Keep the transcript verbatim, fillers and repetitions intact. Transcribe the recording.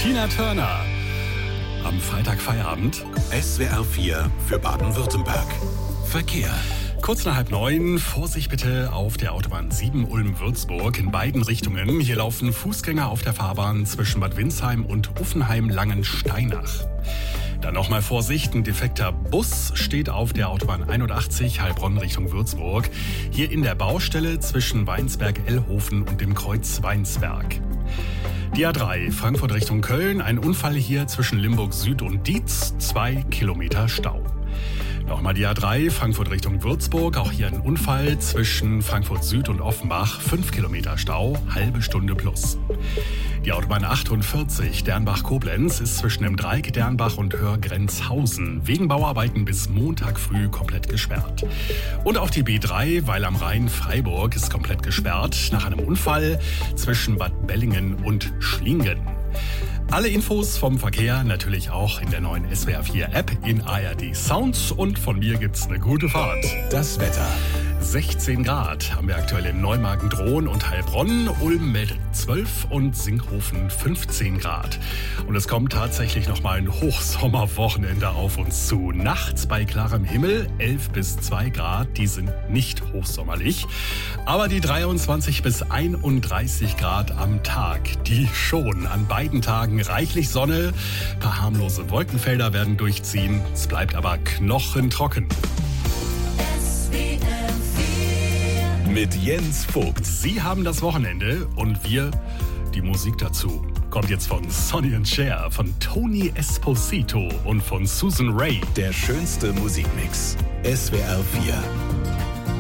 Tina Turner. Am Freitag Feierabend. S W R vier für Baden-Württemberg. Verkehr. Kurz nach halb neun, Vorsicht bitte auf der Autobahn sieben Ulm-Würzburg in beiden Richtungen. Hier laufen Fußgänger auf der Fahrbahn zwischen Bad Windsheim und Uffenheim-Langensteinach. Dann nochmal Vorsicht, ein defekter Bus steht auf der Autobahn einundachtzig Heilbronn Richtung Würzburg. Hier in der Baustelle zwischen Weinsberg-Ellhofen und dem Kreuz Weinsberg. Die A drei, Frankfurt Richtung Köln, ein Unfall hier zwischen Limburg Süd und Dietz, zwei Kilometer Stau. Nochmal die A drei, Frankfurt Richtung Würzburg, auch hier ein Unfall zwischen Frankfurt Süd und Offenbach, fünf Kilometer Stau, halbe Stunde plus. Die Autobahn achtundvierzig, Dernbach-Koblenz, ist zwischen dem Dreieck Dernbach und Hörgrenzhausen wegen Bauarbeiten bis Montag früh komplett gesperrt. Und auch die B drei, Weil am Rhein Freiburg, ist komplett gesperrt nach einem Unfall zwischen Bad Bellingen und Schlingen. Alle Infos vom Verkehr natürlich auch in der neuen S W R vier App in A R D Sounds und von mir gibt's eine gute Fahrt. Das Wetter. sechzehn Grad haben wir aktuell in Neumagen-Drohn und Heilbronn. Ulm meldet zwölf und Sinkhofen fünfzehn Grad. Und es kommt tatsächlich nochmal ein Hochsommerwochenende auf uns zu. Nachts bei klarem Himmel elf bis zwei Grad, die sind nicht hochsommerlich. Aber die dreiundzwanzig bis einunddreißig Grad am Tag, die schon. An beiden Tagen reichlich Sonne, ein paar harmlose Wolkenfelder werden durchziehen. Es bleibt aber knochentrocken. Mit Jens Vogt. Sie haben das Wochenende und wir die Musik dazu. Kommt jetzt von Sonny and Cher, von Tony Esposito und von Susan Ray. Der schönste Musikmix. S W R vier.